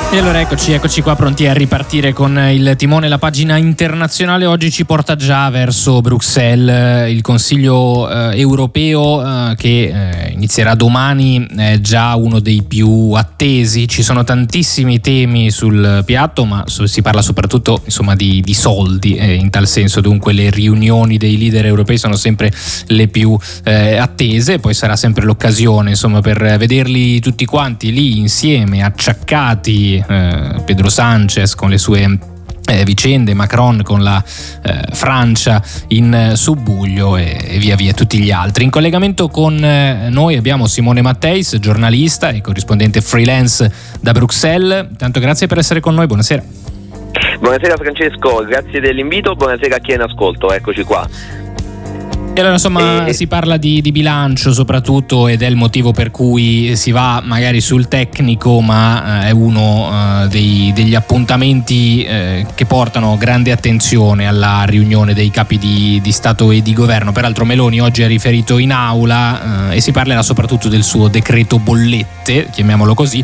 E allora eccoci qua pronti a ripartire con il timone. La pagina internazionale oggi ci porta già verso Bruxelles. Il Consiglio europeo che inizierà domani è già uno dei più attesi. Ci sono tantissimi temi sul piatto, ma si parla soprattutto di soldi, in tal senso. Dunque le riunioni dei leader europei sono sempre le più attese. Poi sarà sempre l'occasione per vederli tutti quanti lì insieme, acciaccati. Pedro Sánchez con le sue vicende, Macron con la Francia in subbuglio e via via tutti gli altri. In collegamento con noi abbiamo Simone Matteis, giornalista e corrispondente freelance da Bruxelles. Tanto grazie per essere con noi, buonasera. Buonasera Francesco, grazie dell'invito, buonasera a chi è in ascolto, eccoci qua. E allora si parla di bilancio soprattutto, ed è il motivo per cui si va magari sul tecnico, ma è uno degli appuntamenti che portano grande attenzione alla riunione dei capi di Stato e di Governo. Peraltro Meloni oggi ha riferito in aula e si parlerà soprattutto del suo decreto bollette, chiamiamolo così,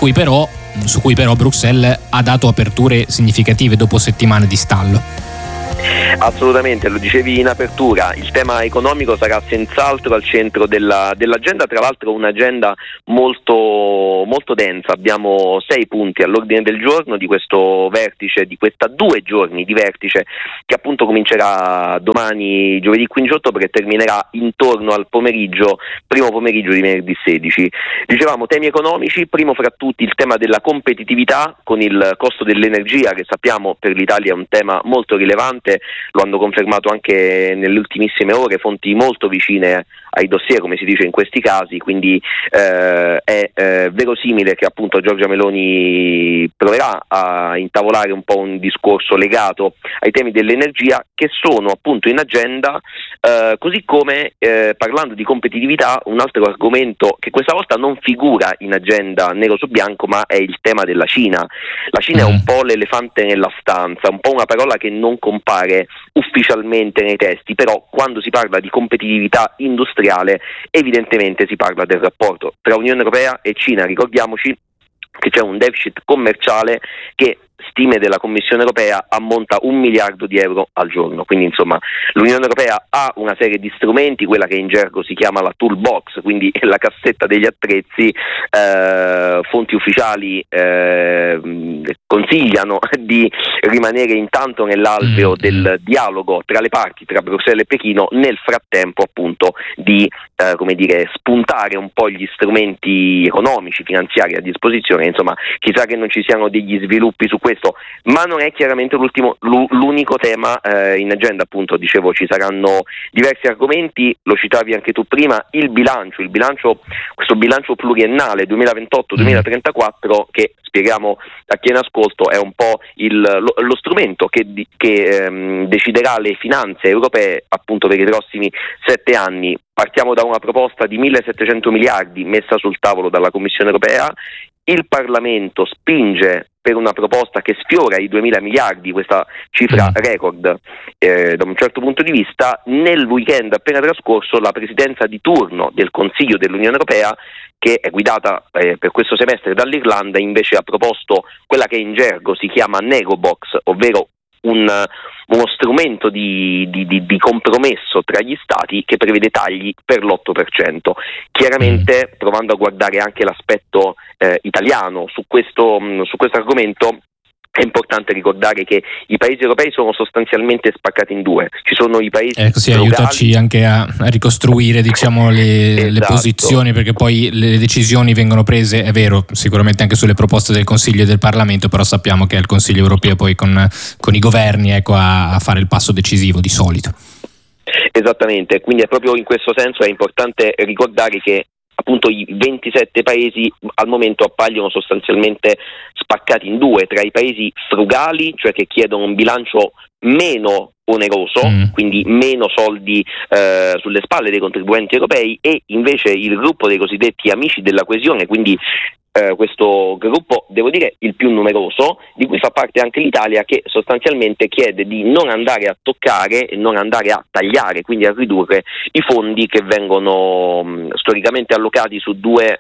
su cui però Bruxelles ha dato aperture significative dopo settimane di stallo. Assolutamente, lo dicevi in apertura, il tema economico sarà senz'altro al centro dell'agenda, tra l'altro un'agenda molto, molto densa. Abbiamo 6 punti all'ordine del giorno di questo vertice, di questa 2 giorni di vertice che appunto comincerà domani giovedì 15 ottobre e terminerà intorno al primo pomeriggio di venerdì 16. Dicevamo temi economici, primo fra tutti il tema della competitività con il costo dell'energia, che sappiamo per l'Italia è un tema molto rilevante. Lo hanno confermato anche nelle ultimissime ore fonti molto vicine ai dossier, come si dice in questi casi, quindi è verosimile che appunto Giorgia Meloni proverà a intavolare un po' un discorso legato ai temi dell'energia che sono appunto in agenda, così come parlando di competitività un altro argomento che questa volta non figura in agenda nero su bianco, ma è il tema della Cina. La Cina è un po' l'elefante nella stanza, un po' una parola che non compare ufficialmente nei testi, però quando si parla di competitività industriale evidentemente si parla del rapporto tra Unione Europea e Cina. Ricordiamoci che c'è un deficit commerciale che stime della Commissione Europea ammonta 1 miliardo di euro al giorno, quindi insomma l'Unione Europea ha una serie di strumenti, quella che in gergo si chiama la toolbox, quindi la cassetta degli attrezzi. Fonti ufficiali consigliano di rimanere intanto nell'alveo del dialogo tra le parti, tra Bruxelles e Pechino, nel frattempo appunto di spuntare un po' gli strumenti economici, finanziari a disposizione. Insomma, chissà che non ci siano degli sviluppi su questo, ma non è chiaramente l'unico tema in agenda. Appunto dicevo, ci saranno diversi argomenti, lo citavi anche tu prima, il bilancio, questo bilancio pluriennale 2028-2034 che spieghiamo a chi è in ascolto è un po' lo strumento che deciderà le finanze europee appunto per i prossimi 7 anni. Partiamo da una proposta di 1.700 miliardi messa sul tavolo dalla Commissione Europea. Il Parlamento spinge per una proposta che sfiora i 2.000 miliardi, questa cifra record da un certo punto di vista. Nel weekend appena trascorso la presidenza di turno del Consiglio dell'Unione Europea, che è guidata per questo semestre dall'Irlanda, invece ha proposto quella che in gergo si chiama Negobox, ovvero uno strumento di compromesso tra gli stati che prevede tagli per l'8%. Chiaramente, provando a guardare anche l'aspetto italiano su questo argomento, è importante ricordare che i paesi europei sono sostanzialmente spaccati in 2. Ci sono i paesi sì, aiutaci anche a ricostruire le posizioni, perché poi le decisioni vengono prese, è vero, sicuramente anche sulle proposte del Consiglio e del Parlamento, però sappiamo che è il Consiglio europeo poi con i governi a fare il passo decisivo di solito. Esattamente, quindi è proprio in questo senso è importante ricordare che appunto i 27 paesi al momento appaiono sostanzialmente spaccati in 2, tra i paesi frugali, cioè che chiedono un bilancio meno oneroso, quindi meno soldi sulle spalle dei contribuenti europei, e invece il gruppo dei cosiddetti amici della coesione, quindi questo gruppo, devo dire, il più numeroso, di cui fa parte anche l'Italia, che sostanzialmente chiede di non andare a toccare e non andare a tagliare, quindi a ridurre i fondi che vengono storicamente allocati su due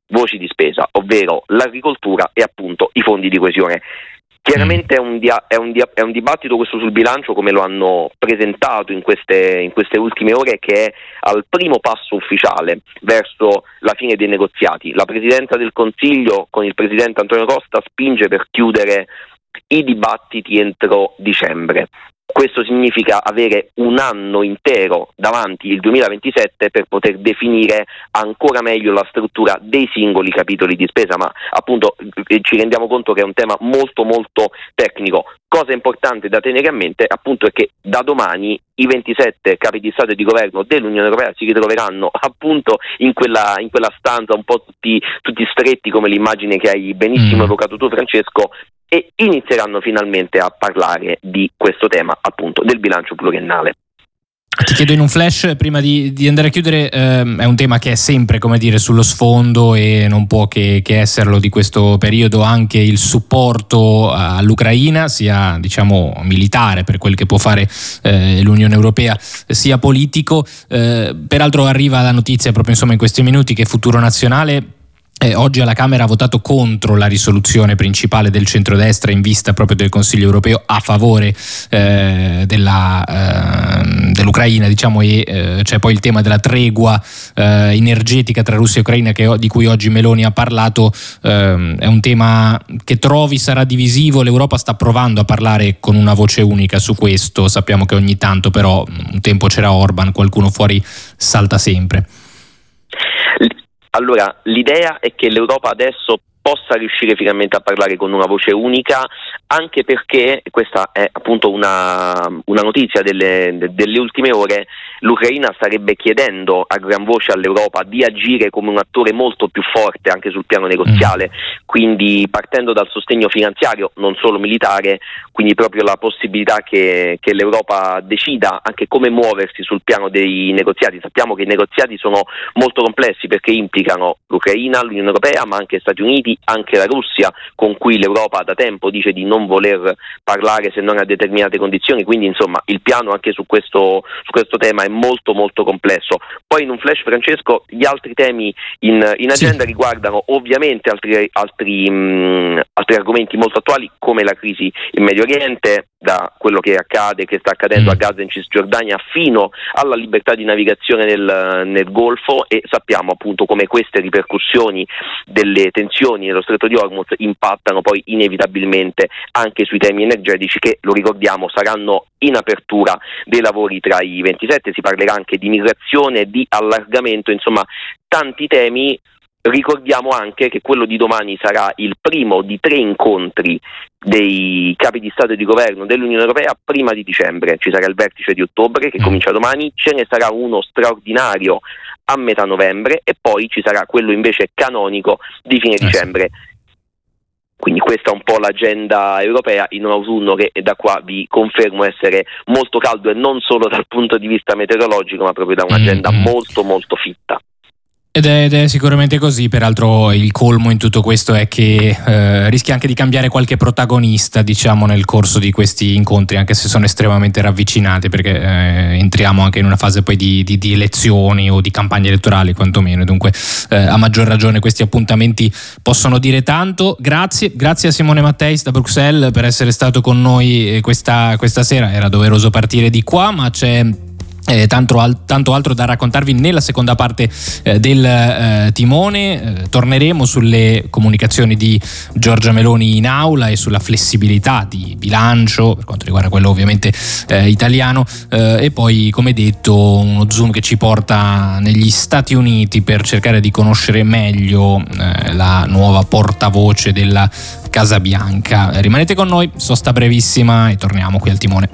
voci di spesa, ovvero l'agricoltura e appunto i fondi di coesione. Chiaramente è un dibattito questo sul bilancio, come lo hanno presentato in queste ultime ore, che è al primo passo ufficiale verso la fine dei negoziati. La Presidenza del Consiglio con il Presidente Antonio Costa spinge per chiudere i dibattiti entro dicembre. Questo significa avere un anno intero davanti, il 2027, per poter definire ancora meglio la struttura dei singoli capitoli di spesa, ma appunto ci rendiamo conto che è un tema molto molto tecnico. Cosa importante da tenere a mente appunto è che da domani i 27 capi di Stato e di Governo dell'Unione Europea si ritroveranno appunto in quella stanza un po' tutti stretti, come l'immagine che hai benissimo evocato tu, Francesco, e inizieranno finalmente a parlare di questo tema appunto del bilancio pluriennale. Ti chiedo in un flash, prima di andare a chiudere, è un tema che è sempre, come dire, sullo sfondo e non può che esserlo di questo periodo, anche il supporto all'Ucraina, sia diciamo militare per quel che può fare l'Unione Europea, sia politico. Peraltro arriva la notizia proprio in questi minuti che Futuro Nazionale oggi alla Camera ha votato contro la risoluzione principale del centrodestra in vista proprio del Consiglio europeo a favore dell'Ucraina, diciamo, e c'è poi il tema della tregua energetica tra Russia e Ucraina di cui oggi Meloni ha parlato. È un tema che trovi sarà divisivo? L'Europa sta provando a parlare con una voce unica su questo, sappiamo che ogni tanto però un tempo c'era Orban, qualcuno fuori salta sempre. Allora, l'idea è che l'Europa adesso possa riuscire finalmente a parlare con una voce unica, anche perché questa è appunto una notizia delle ultime ore. L'Ucraina starebbe chiedendo a gran voce all'Europa di agire come un attore molto più forte anche sul piano negoziale, quindi partendo dal sostegno finanziario, non solo militare, quindi proprio la possibilità che l'Europa decida anche come muoversi sul piano dei negoziati. Sappiamo che i negoziati sono molto complessi perché implicano l'Ucraina, l'Unione Europea, ma anche Stati Uniti, anche la Russia, con cui l'Europa da tempo dice di non voler parlare se non a determinate condizioni, quindi insomma il piano anche su questo tema è molto molto complesso. Poi in un flash, Francesco, gli altri temi in agenda riguardano ovviamente altri argomenti molto attuali, come la crisi in Medio Oriente, da quello che sta accadendo a Gaza e in Cisgiordania fino alla libertà di navigazione nel Golfo, e sappiamo appunto come queste ripercussioni delle tensioni nello Stretto di Hormuz impattano poi inevitabilmente anche sui temi energetici che, lo ricordiamo, saranno in apertura dei lavori tra i 27. Si parlerà anche di migrazione, di allargamento, insomma tanti temi. Ricordiamo anche che quello di domani sarà il primo di 3 incontri dei capi di Stato e di Governo dell'Unione Europea prima di dicembre. Ci sarà il vertice di ottobre che comincia domani, ce ne sarà uno straordinario a metà novembre e poi ci sarà quello invece canonico di fine dicembre. Quindi questa è un po' l'agenda europea in un autunno che da qua vi confermo essere molto caldo, e non solo dal punto di vista meteorologico, ma proprio da un'agenda molto molto fitta. Ed è sicuramente così. Peraltro il colmo in tutto questo è che rischia anche di cambiare qualche protagonista, diciamo, nel corso di questi incontri, anche se sono estremamente ravvicinati, perché entriamo anche in una fase poi di elezioni o di campagne elettorali quantomeno, dunque a maggior ragione questi appuntamenti possono dire tanto. Grazie a Simone Matteis da Bruxelles per essere stato con noi questa sera. Era doveroso partire di qua, ma c'è tanto altro da raccontarvi nella seconda parte del Timone. Torneremo sulle comunicazioni di Giorgia Meloni in aula e sulla flessibilità di bilancio per quanto riguarda quello ovviamente italiano, e poi, come detto, uno zoom che ci porta negli Stati Uniti per cercare di conoscere meglio la nuova portavoce della Casa Bianca. Rimanete con noi, sosta brevissima e torniamo qui al Timone.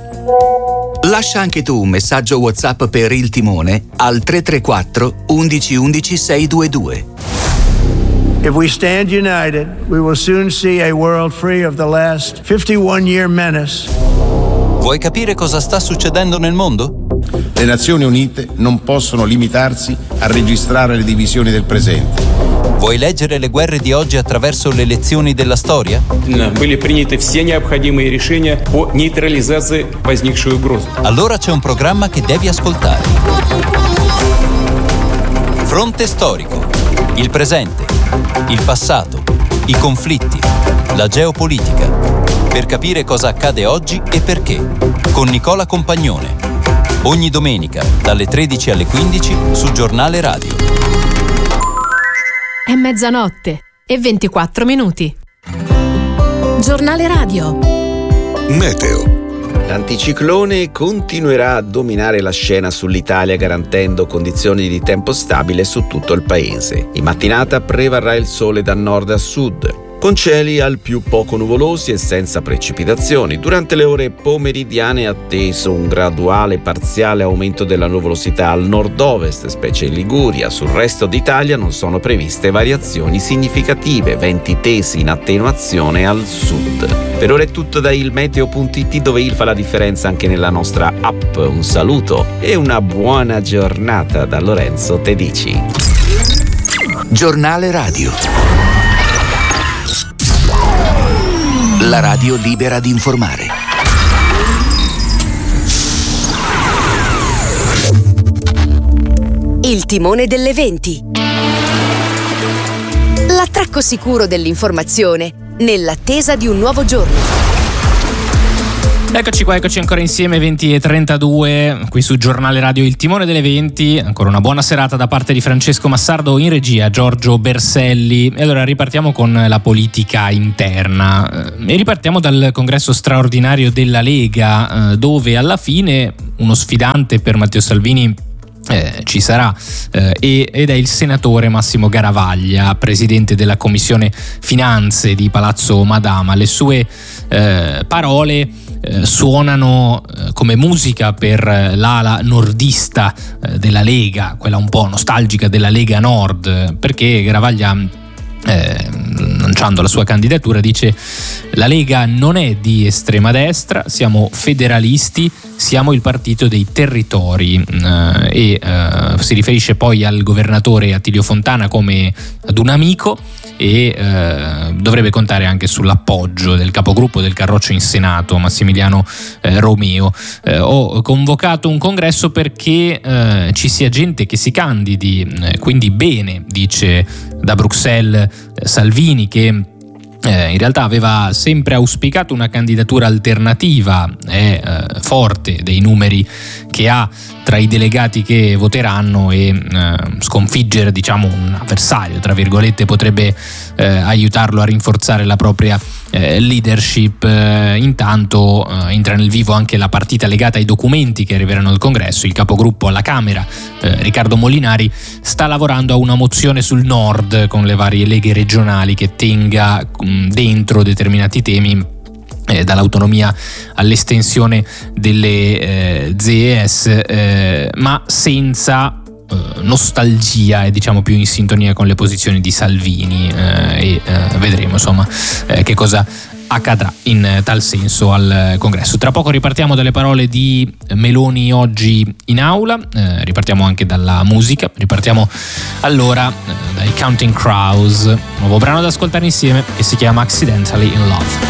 Lascia anche tu un messaggio WhatsApp per il Timone al 334 11 11 622. If we stand united, we will soon see a world free of the last 51-year menace. Vuoi capire cosa sta succedendo nel mondo? Le Nazioni Unite non possono limitarsi a registrare le divisioni del presente. Vuoi leggere le guerre di oggi attraverso le lezioni della storia? Были приняты все необходимые решения по нейтрализации возникшей угрозы. Allora c'è un programma che devi ascoltare. Fronte Storico. Il presente, il passato, i conflitti, la geopolitica. Per capire cosa accade oggi e perché. Con Nicola Compagnone. Ogni domenica, dalle 13 alle 15, su Giornale Radio. È mezzanotte e 24 minuti. Giornale Radio. Meteo. L'anticiclone continuerà a dominare la scena sull'Italia garantendo condizioni di tempo stabile su tutto il paese. In mattinata prevarrà il sole da nord a sud, con cieli al più poco nuvolosi e senza precipitazioni. Durante le ore pomeridiane è atteso un graduale parziale aumento della nuvolosità al nord-ovest, specie in Liguria. Sul resto d'Italia non sono previste variazioni significative, venti tesi in attenuazione al sud. Per ora è tutto da ilmeteo.it, dove il fa la differenza anche nella nostra app. Un saluto e una buona giornata da Lorenzo Tedici. Giornale Radio. La radio libera di informare. Il timone delle 20. L'attracco sicuro dell'informazione nell'attesa di un nuovo giorno. Eccoci qua, eccoci ancora insieme, 20:32, qui su Giornale Radio Il Timone delle 20. Ancora una buona serata da parte di Francesco Massardo, in regia Giorgio Berselli. E allora ripartiamo con la politica interna e ripartiamo dal congresso straordinario della Lega, dove alla fine uno sfidante per Matteo Salvini ci sarà ed è il senatore Massimo Garavaglia, presidente della commissione finanze di Palazzo Madama. Le sue parole suonano come musica per l'ala nordista della Lega, quella un po' nostalgica della Lega Nord, perché Garavaglia, lanciando la sua candidatura, dice: la Lega non è di estrema destra, siamo federalisti, siamo il partito dei territori, e si riferisce poi al governatore Attilio Fontana come ad un amico e dovrebbe contare anche sull'appoggio del capogruppo del Carroccio in Senato, Massimiliano Romeo. Ho convocato un congresso perché ci sia gente che si candidi, quindi bene, dice da Bruxelles Salvini, che in realtà aveva sempre auspicato una candidatura alternativa, è forte dei numeri che ha tra i delegati che voteranno e sconfiggere, diciamo, un avversario, tra virgolette, potrebbe aiutarlo a rinforzare la propria leadership. Intanto entra nel vivo anche la partita legata ai documenti che arriveranno al congresso. Il capogruppo alla Camera, Riccardo Molinari, sta lavorando a una mozione sul nord con le varie leghe regionali che tenga dentro determinati temi, dall'autonomia all'estensione delle ZES, ma senza nostalgia e diciamo più in sintonia con le posizioni di Salvini, e vedremo insomma che cosa accadrà in tal senso al congresso. Tra poco ripartiamo dalle parole di Meloni oggi in aula, ripartiamo anche dalla musica, ripartiamo allora dai Counting Crows, nuovo brano da ascoltare insieme che si chiama Accidentally in Love.